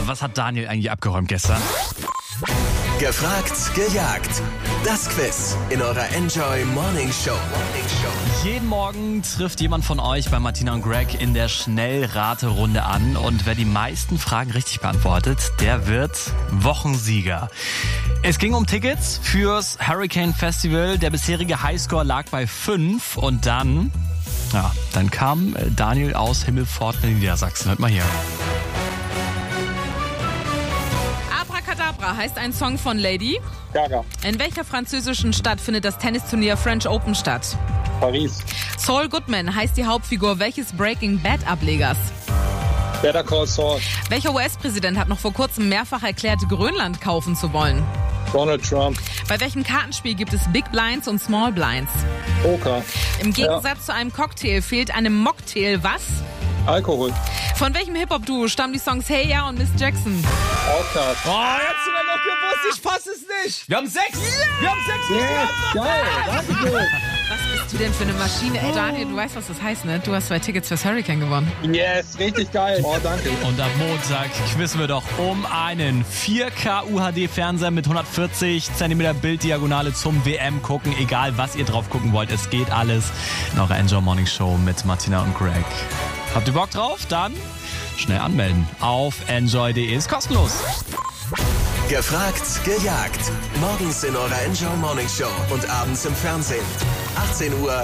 Was hat Daniel eigentlich abgeräumt gestern? Gefragt, gejagt. Das Quiz in eurer Enjoy Morning Show. Jeden Morgen trifft jemand von euch bei Martina und Greg in der Schnellraterunde an. Und wer die meisten Fragen richtig beantwortet, der wird Wochensieger. Es ging um Tickets fürs Hurricane Festival. Der bisherige Highscore lag bei 5. Und dann kam Daniel aus Himmelpforten in Niedersachsen. Hört mal hier. Abracadabra heißt ein Song von Lady. Gaga. In welcher französischen Stadt findet das Tennisturnier French Open statt? Paris. Saul Goodman heißt die Hauptfigur welches Breaking Bad Ablegers? Better Call Saul. Welcher US-Präsident hat noch vor kurzem mehrfach erklärt, Grönland kaufen zu wollen? Donald Trump. Bei welchem Kartenspiel gibt es Big Blinds und Small Blinds? Poker. Im Gegensatz zu einem Cocktail fehlt einem Mocktail was? Alkohol. Von welchem Hip-Hop-Duo stammen die Songs Hey Ya und Miss Jackson? Outkast. Oh, jetzt haben wir noch gewusst, ich fasse es nicht. Wir haben 6. Wir haben 6. Yes, geil. Danke. Was bist du denn für eine Maschine? Ey, Daniel, du weißt, was das heißt, ne? Du hast 2 Tickets fürs Hurricane gewonnen. Yes, richtig geil. Oh, danke. Und am Montag quizzen wir doch um einen 4K UHD-Fernseher mit 140 cm Bilddiagonale zum WM gucken. Egal, was ihr drauf gucken wollt, es geht alles in eurer Enjoy Morning Show mit Martina und Greg. Habt ihr Bock drauf? Dann schnell anmelden. Auf enjoy.de ist kostenlos. Gefragt, gejagt. Morgens in eurer Enjoy Morning Show und abends im Fernsehen. 18 Uhr